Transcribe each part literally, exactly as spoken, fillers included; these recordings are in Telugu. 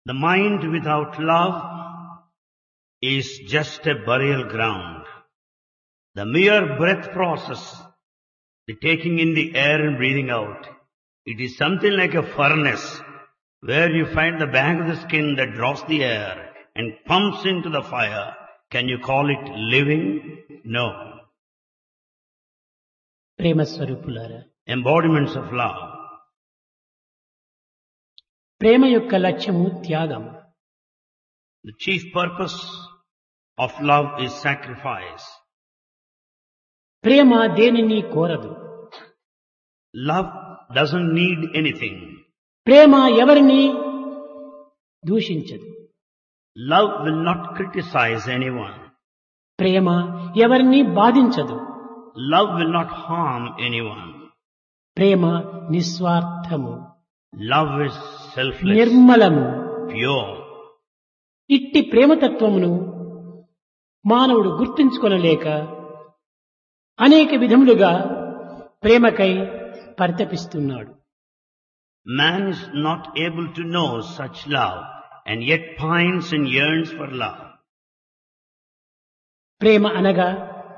The mind without love is just a burial ground. The mere breath process, the taking in the air and breathing out, it is something like a furnace where you find the back of the skin that draws the air and pumps into the fire. Can you call it living? No. ప్రేమ స్వరూపులారా, Embodiments of love. ప్రేమ యొక్క లక్ష్యము త్యాగం. The chief purpose of love is sacrifice. ప్రేమ దేనిని కోరదు. Love doesn't need anything. ప్రేమ ఎవరిని దూషించదు. Love will not criticize anyone. ప్రేమ ఎవరిని బాధించదు. Love will not harm anyone. Prema నిస్వార్థము, Love is selfless, నిర్మలము. pure. ఇట్టి ప్రేమతత్వమును మానవుడు గుర్తించుకొనలేక అనేక విధములుగా ప్రేమకై పరితపిస్తున్నాడు. Man is not able to know such love and yet pines and yearns for love. ప్రేమ అనగా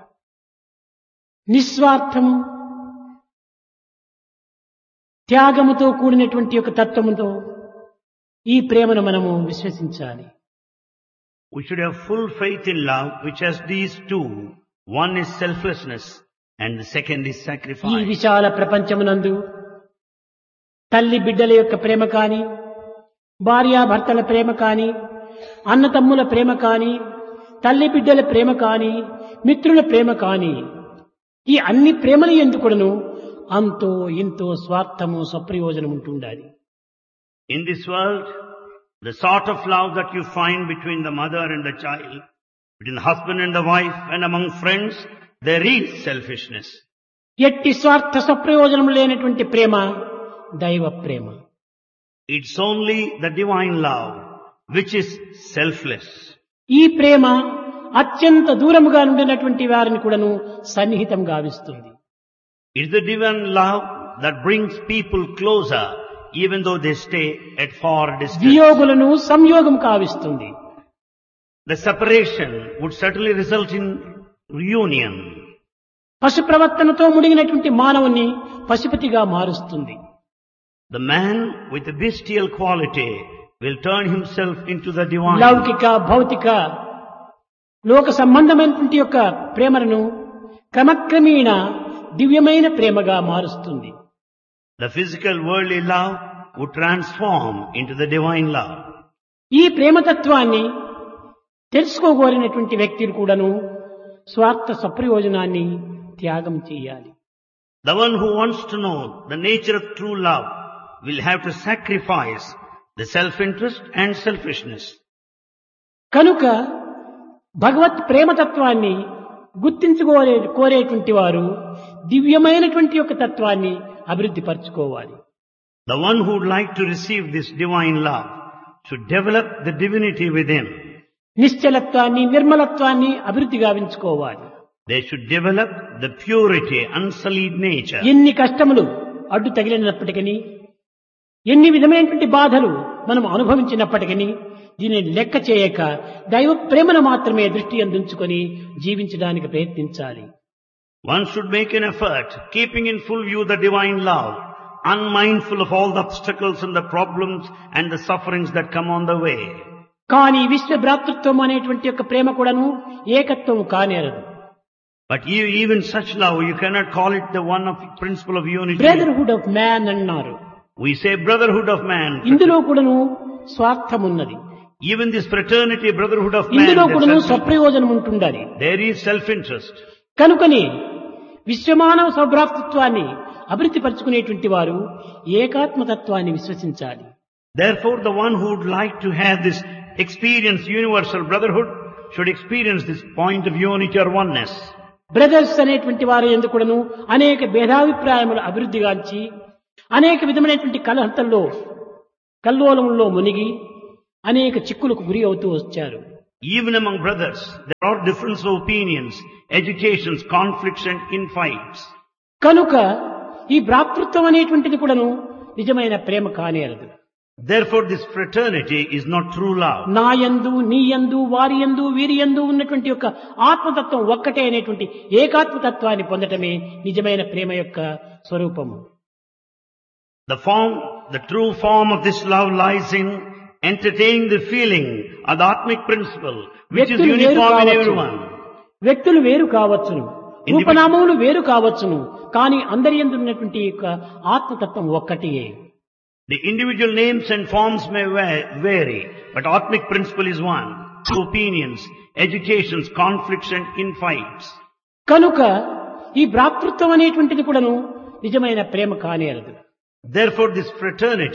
నిస్వార్థము, త్యాగముతో కూడినటువంటి ఒక తత్వముతో ఈ ప్రేమను మనము విశ్వసించాలి. We should have full faith in love which has these two. One is selflessness and the second is ఈ sacrifice. విశాల ప్రపంచమునందు తల్లి బిడ్డల యొక్క ప్రేమ కాని, భార్యాభర్తల ప్రేమ కాని, అన్నతమ్ముల ప్రేమ కాని, తల్లి బిడ్డల ప్రేమ కాని, మిత్రుల ప్రేమ కాని, ఈ అన్ని ప్రేమల ఎందుకును అంతో ఇంతో స్వార్థము స్వప్రయోజనం ఉంటుండాలి. In this world, the sort of love that you find between the mother and the child, between the husband and the wife and among friends, there is selfishness. ఎట్టి స్వార్థ స్వప్రయోజనం లేనటువంటి ప్రేమ దైవ ప్రేమ. It's only the divine love which is selfless. ఈ ప్రేమ అత్యంత దూరముగా ఉండినటువంటి వారిని కూడాను సన్నిహితం గావిస్తుంది. It's the divine love that brings people closer even though they stay at far distance. వియోగులను సంయోగం కావిస్తుంది. The separation would certainly result in reunion. పశు ప్రవర్తనతో ముడిగినటువంటి మానవుని పశుపతిగా మారుస్తుంది. The man with the bestial quality will turn himself into the divine. లౌకిక భౌతిక లోక సంబంధమైనటువంటి యొక్క ప్రేమను క్రమక్రమేణ దివ్యమైన ప్రేమగా మారుస్తుంది. The physical worldly love would transform into the divine love. ఈ ప్రేమతత్వాన్ని తెలుసుకోగోరినటువంటి వ్యక్తులు కూడాను స్వార్థ స్వప్రయోజనాన్ని త్యాగం చేయాలి. The one who wants to know the nature of true love will have to sacrifice the self-interest and selfishness. కనుక భగవత్ ప్రేమతత్వాన్ని గుర్తించుకోరే కోరేటువంటి వారు దివ్యమైనటువంటి యొక్క తత్వాన్ని అభివృద్ధి పరచుకోవాలి. The one who would like to receive this divine love should develop the divinity within. నిశ్చలత్వాన్ని, నిర్మలత్వాన్ని అభివృద్ధి గావించుకోవాలి. They should develop the purity, unsullied nature. ఎన్ని కష్టములు అడ్డు తగిలినప్పటికీ, ఎన్ని విధమైనటువంటి బాధలు మనం అనుభవించినప్పటికీ దీనిని లెక్క చేయక దైవ ప్రేమను మాత్రమే దృష్టి అందించుకొని జీవించడానికి ప్రయత్నించాలి. One should make an effort, keeping in full view the divine love, unmindful of all the obstacles and the problems and the sufferings that come on the way. కానీ విశ్వ భ్రాతృత్వం అనేటువంటి యొక్క ప్రేమ కూడాను ఏకత్వం కానేరదు. But you, even such love, you cannot call it the one of principle of unity. Brotherhood of man అన్నారు. We say brotherhood of man. ఇందులో కూడాను స్వార్థం ఉన్నది. Even this fraternity, brotherhood of man, ఇందులో కూడాను there's self- స్వప్రయోజనం ఉంటుండాలి. there is self-interest. కనుకని విశ్వమానవ సౌభ్రాతృత్వాన్ని అభివృద్ధి పరచుకునేటువంటి వారు ఏకాత్మతత్వాన్ని విశ్వసించాలి. Therefore, the one who would like to have this experience, universal brotherhood, should experience this point of unity or oneness. Brothers అనేటువంటి వారు ఎందుకు కూడాను అనేక భేదాభిప్రాయములు అభివృద్ధిగాంచి అనేక విధమైనటువంటి కలహంతల్లో కల్లోలముల్లో మునిగి అనేక చిక్కులకు గురి అవుతూ వచ్చారు. Even among brothers, there are difference of opinions, agitations, conflicts and infights. కనుక ఈ భ్రాతృత్వం అనేటువంటిది కూడాను నిజమైన ప్రేమ కానేరదు. Therefore, this fraternity is not true love. నా యందు నీ యందు వారి యందు వీరి యందు ఉన్నటువంటి యొక్క ఆత్మతత్వం ఒక్కటే అనేటువంటి ఏకాత్మతత్వాన్ని పొందటమే నిజమైన ప్రేమ యొక్క స్వరూపము. The form, the true form of this love lies in entertaining the feeling of the Atmic principle, which is వ్యక్తులు వేరు uniform in కావచ్చును. everyone. వ్యక్తులు వేరు కావచ్చును, రూపనామములు వేరు కావచ్చును, కానీ అందరి యందు ఉన్నటువంటి యొక్క ఆత్మతత్వం ఒక్కటియే. The individual names and forms may va- vary, but Atmic principle is one. Opinions, educations, conflicts and infights. కనుక ఈ భ్రాతృత్వం అనేటువంటిది కూడాను నిజమైన ప్రేమ కానేరదు. Therefore, this fraternity